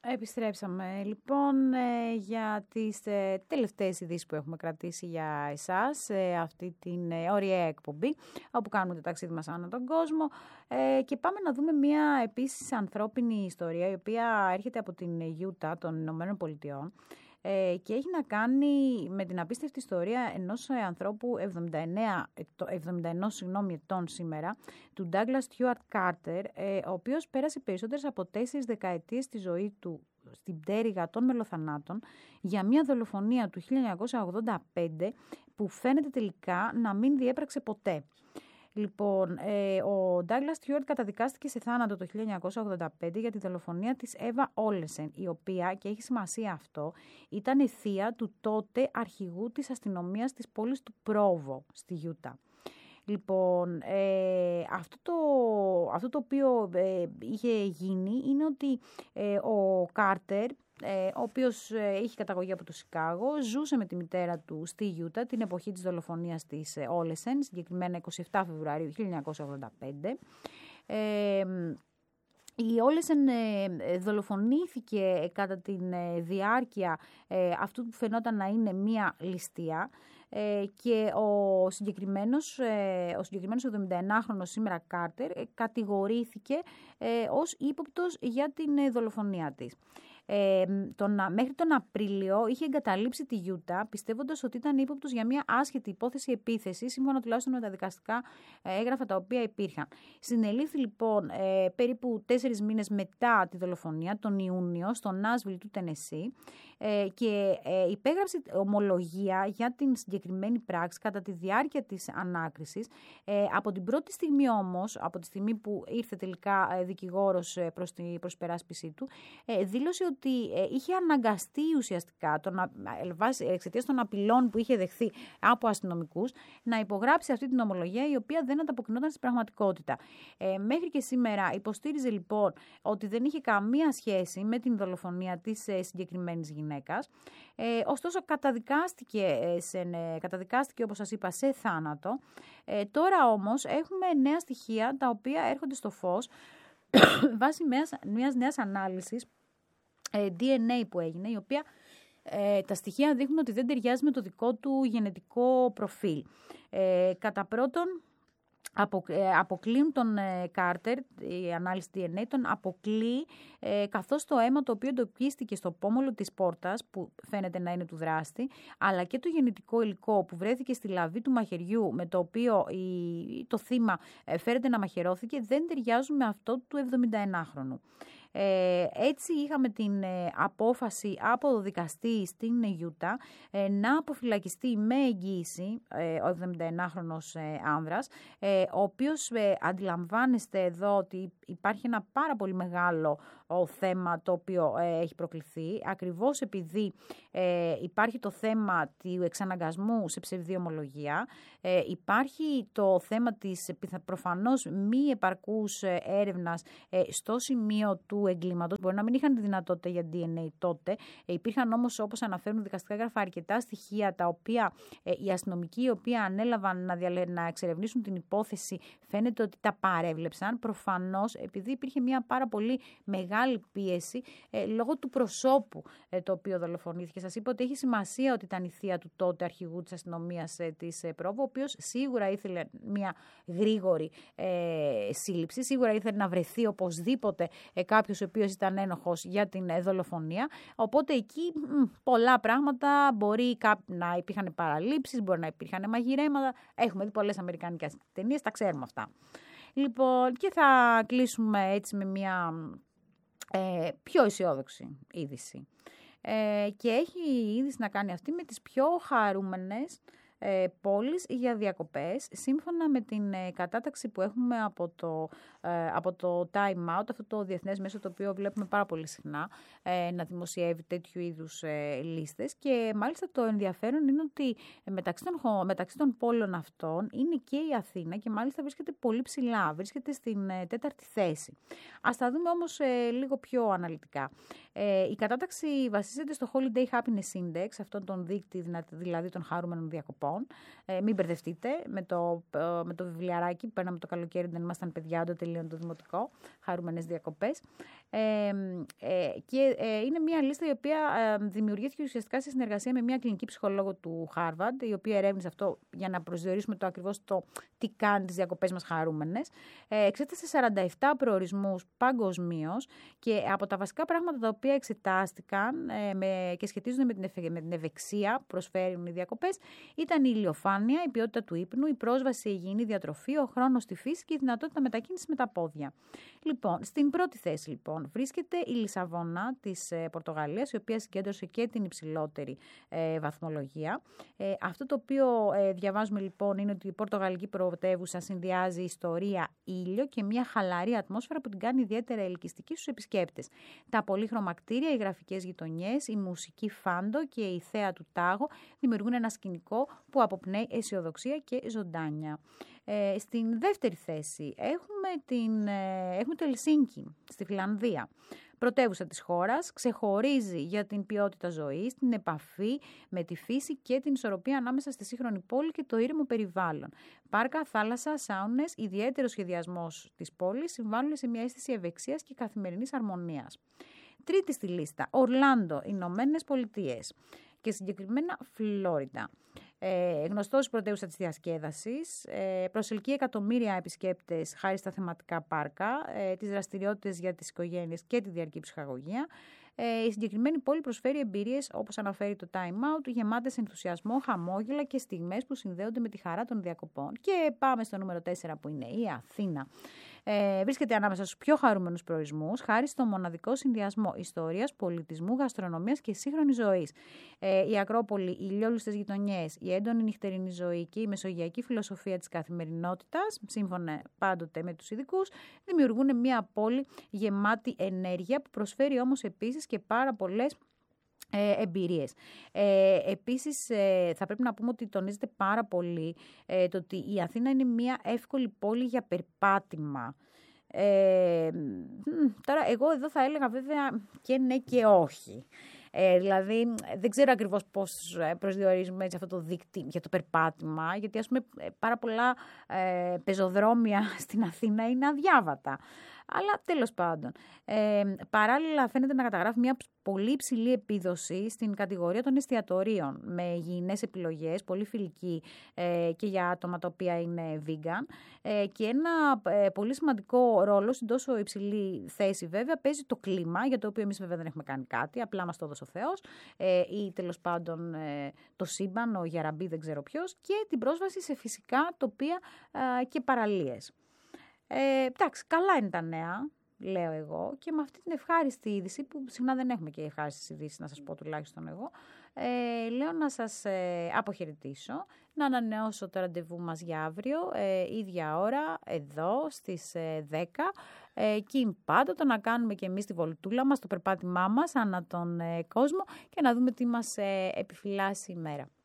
Επιστρέψαμε λοιπόν για τις τελευταίες ειδήσεις που έχουμε κρατήσει για εσάς σε αυτή την ωραία εκπομπή όπου κάνουμε το ταξίδι μας ανά τον κόσμο και πάμε να δούμε μια επίσης ανθρώπινη ιστορία η οποία έρχεται από την Γιούτα των Ηνωμένων Πολιτειών και έχει να κάνει με την απίστευτη ιστορία ενός ανθρώπου 71 ετών σήμερα, του Douglas Stewart Carter, ο οποίος πέρασε περισσότερες από 4 δεκαετίες στη ζωή του στην πτέρυγα των μελοθανάτων για μια δολοφονία του 1985 που φαίνεται τελικά να μην διέπραξε ποτέ. Λοιπόν, ο Douglas Stewart καταδικάστηκε σε θάνατο το 1985 για τη δολοφονία της Eva Olesen, η οποία, και έχει σημασία αυτό, ήταν η θεία του τότε αρχηγού της αστυνομίας της πόλης του Πρόβο, στη Γιούτα. Λοιπόν, αυτό το οποίο είχε γίνει είναι ότι ο Κάρτερ, ο οποίος είχε καταγωγή από το Σικάγο, ζούσε με τη μητέρα του στη Γιούτα την εποχή της δολοφονίας της Όλεσεν, συγκεκριμένα 27 Φεβρουαρίου 1985. Η Όλεσεν δολοφονήθηκε κατά τη διάρκεια αυτού που φαινόταν να είναι μία ληστεία και ο συγκεκριμένος 71χρονος σήμερα Κάρτερ κατηγορήθηκε ως ύποπτος για την δολοφονία της. Μέχρι τον Απρίλιο είχε εγκαταλείψει τη Γιούτα, πιστεύοντας ότι ήταν ύποπτος για μια άσχετη υπόθεση επίθεση, σύμφωνα τουλάχιστον με τα δικαστικά έγγραφα τα οποία υπήρχαν. Συνελήφθη λοιπόν περίπου 4 μήνες μετά τη δολοφονία, τον Ιούνιο, στο Νάσβιλ του Τενεσί, και υπέγραψε ομολογία για την συγκεκριμένη πράξη κατά τη διάρκεια της ανάκρισης. Από την πρώτη στιγμή όμως, από τη στιγμή που ήρθε τελικά δικηγόρος προς την προσπεράσπιση του, δήλωσε ότι είχε αναγκαστεί ουσιαστικά εξαιτίας των απειλών που είχε δεχθεί από αστυνομικούς να υπογράψει αυτή την ομολογία, η οποία δεν ανταποκρινόταν στην πραγματικότητα. Μέχρι και σήμερα υποστήριζε λοιπόν ότι δεν είχε καμία σχέση με την δολοφονία της συγκεκριμένης γυναίκας. Ωστόσο καταδικάστηκε όπως σας είπα σε θάνατο. Τώρα όμως έχουμε νέα στοιχεία τα οποία έρχονται στο φως βάσει μιας νέας ανάλυσης DNA που έγινε, η οποία τα στοιχεία δείχνουν ότι δεν ταιριάζει με το δικό του γενετικό προφίλ. Κατά πρώτον, αποκλείουν τον Κάρτερ, η ανάλυση DNA τον αποκλεί, καθώς το αίμα το οποίο εντοπίστηκε στο πόμολο της πόρτας, που φαίνεται να είναι του δράστη, αλλά και το γεννητικό υλικό που βρέθηκε στη λαβή του μαχαιριού με το οποίο το θύμα φέρεται να μαχαιρώθηκε, δεν ταιριάζουν με αυτό του 71χρονου. Έτσι είχαμε την απόφαση από το δικαστή στην Γιούτα να αποφυλακιστεί με εγγύηση ο 71χρονος άνδρας, ο οποίος αντιλαμβάνεστε εδώ ότι υπάρχει ένα πάρα πολύ μεγάλο θέμα το οποίο έχει προκληθεί, ακριβώς επειδή υπάρχει το θέμα του εξαναγκασμού σε ψευδή ομολογία, υπάρχει το θέμα της προφανώς μη επαρκούς έρευνας στο σημείο του εγκλήματος. Μπορεί να μην είχαν τη δυνατότητα για DNA τότε, υπήρχαν όμως, όπως αναφέρουν δικαστικά έγγραφα, αρκετά στοιχεία τα οποία οι αστυνομικοί οι οποίοι ανέλαβαν να εξερευνήσουν την υπόθεση φαίνεται ότι τα παρέβλεψαν, προφανώς επειδή υπήρχε μια πάρα πολύ μεγάλη πίεση λόγω του προσώπου το οποίο δολοφονήθηκε. Σας είπα ότι έχει σημασία ότι ήταν η θεία του τότε αρχηγού της αστυνομίας της Πρόβο, ο οποίος σίγουρα ήθελε μια γρήγορη σύλληψη, σίγουρα ήθελε να βρεθεί οπωσδήποτε κάποιος ο οποίος ήταν ένοχος για την δολοφονία. Οπότε εκεί πολλά πράγματα, μπορεί να υπήρχαν παραλήψεις, μπορεί να υπήρχαν μαγειρέματα. Έχουμε δει πολλές αμερικανικές ταινίες, τα ξέρουμε αυτά. Λοιπόν, και θα κλείσουμε έτσι με μια πιο αισιόδοξη είδηση. Και έχει η είδηση να κάνει αυτή με τις πιο χαρούμενες πόλεις για διακοπές, σύμφωνα με την κατάταξη που έχουμε από το Time Out, αυτό το διεθνές μέσο το οποίο βλέπουμε πάρα πολύ συχνά να δημοσιεύει τέτοιου είδους λίστες. Και μάλιστα το ενδιαφέρον είναι ότι μεταξύ των πόλεων αυτών είναι και η Αθήνα, και μάλιστα βρίσκεται πολύ ψηλά, βρίσκεται στην 4η θέση. Ας τα δούμε όμως λίγο πιο αναλυτικά. Η κατάταξη βασίζεται στο Holiday Happiness Index, αυτόν τον δείκτη δηλαδή των χαρούμενων διακοπών, διακοπών. Μην μπερδευτείτε με το βιβλιαράκι που παίρναμε το καλοκαίρι, δεν ήμασταν παιδιά όταν τελείωνε το δημοτικό. Χαρούμενες διακοπές. Και είναι μια λίστα η οποία δημιουργήθηκε ουσιαστικά σε συνεργασία με μια κλινική ψυχολόγο του Harvard, η οποία ερεύνησε αυτό για να προσδιορίσουμε το ακριβώς το τι κάνει τις διακοπές μας χαρούμενες. Εξέτασε 47 προορισμούς παγκοσμίως και από τα βασικά πράγματα τα οποία εξετάστηκαν και σχετίζονται με την ευεξία που προσφέρουν οι διακοπές ήταν η ηλιοφάνεια, η ποιότητα του ύπνου, η πρόσβαση σε υγιεινή διατροφή, ο χρόνος στη φύση και η δυνατότητα μετακίνησης με τα πόδια. Λοιπόν, στην πρώτη θέση λοιπόν βρίσκεται η Λισαβόνα της Πορτογαλίας, η οποία συγκέντρωσε και την υψηλότερη βαθμολογία. Αυτό το οποίο διαβάζουμε λοιπόν είναι ότι η πορτογαλική πρωτεύουσα συνδυάζει ιστορία, ήλιο και μια χαλαρή ατμόσφαιρα που την κάνει ιδιαίτερα ελκυστική στους επισκέπτες. Τα πολύχρωμα κτίρια, οι γραφικές γειτονιές, η μουσική φάντο και η θέα του τάγο δημιουργούν ένα σκηνικό που αποπνέει αισιοδοξία και ζωντάνια. Στην δεύτερη θέση έχουμε το Ελσίνκι στη Φιλανδία. Πρωτεύουσα της χώρας, ξεχωρίζει για την ποιότητα ζωής, την επαφή με τη φύση και την ισορροπία ανάμεσα στη σύγχρονη πόλη και το ήρεμο περιβάλλον. Πάρκα, θάλασσα, σάουνες, ιδιαίτερο σχεδιασμός της πόλης συμβάλλουν σε μια αίσθηση ευεξίας και καθημερινής αρμονίας. Τρίτη στη λίστα, Ορλάντο, Ηνωμένες Πολιτείες και συγκεκριμένα Φλόριντα. Γνωστός πρωτεύουσα της διασκέδασης, προσελκύει εκατομμύρια επισκέπτες χάρη στα θεματικά πάρκα, τις δραστηριότητες για τις οικογένειες και τη διαρκή ψυχαγωγία. Η συγκεκριμένη πόλη προσφέρει εμπειρίες, όπως αναφέρει το Time Out, γεμάτες ενθουσιασμό, χαμόγελα και στιγμές που συνδέονται με τη χαρά των διακοπών. Και πάμε στο νούμερο 4 που είναι η Αθήνα. Βρίσκεται ανάμεσα στους πιο χαρούμενους προορισμούς, χάρη στο μοναδικό συνδυασμό ιστορίας, πολιτισμού, γαστρονομίας και σύγχρονης ζωής. Η Ακρόπολη, οι ηλιόλουστες γειτονιές, η έντονη νυχτερινή ζωή και η μεσογειακή φιλοσοφία της καθημερινότητας, σύμφωνα πάντοτε με τους ειδικούς, δημιουργούν μια πόλη γεμάτη ενέργεια που προσφέρει όμως επίσης και πάρα πολλές εμπειρίες. Επίσης θα πρέπει να πούμε ότι τονίζεται πάρα πολύ το ότι η Αθήνα είναι μια εύκολη πόλη για περπάτημα. Τώρα εγώ εδώ θα έλεγα βέβαια και ναι και όχι. Δηλαδή δεν ξέρω ακριβώς πώς προσδιορίζουμε έτσι αυτό το δίκτυο για το περπάτημα, γιατί ας πούμε πάρα πολλά πεζοδρόμια στην Αθήνα είναι αδιάβατα. Αλλά τέλος πάντων, παράλληλα φαίνεται να καταγράφει μια πολύ υψηλή επίδοση στην κατηγορία των εστιατορίων, με υγιεινές επιλογές, πολύ φιλική και για άτομα τα οποία είναι vegan. Και ένα πολύ σημαντικό ρόλο στην τόσο υψηλή θέση βέβαια παίζει το κλίμα, για το οποίο εμείς βέβαια δεν έχουμε κάνει κάτι, απλά μας το έδωσε ο Θεός, ή τέλος πάντων το σύμπαν, ο Γιαραμπή δεν ξέρω ποιος, και την πρόσβαση σε φυσικά τοπία και παραλίες. Εντάξει, καλά είναι τα νέα, λέω εγώ, και με αυτή την ευχάριστη είδηση, που συχνά δεν έχουμε και ευχάριστες ειδήσεις, να σας πω τουλάχιστον εγώ, λέω να σας αποχαιρετήσω, να ανανεώσω το ραντεβού μας για αύριο, ίδια ώρα, εδώ στις 10, και πάντοτε να κάνουμε και εμείς τη βολτούλα μας, το περπάτημά μας ανά τον κόσμο και να δούμε τι μας επιφυλάσσει η μέρα.